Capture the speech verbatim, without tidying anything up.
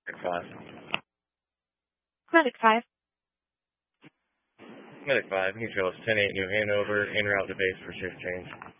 five. Medic five. Medic five, Mutual ten eight New Hanover, en route to base for shift change.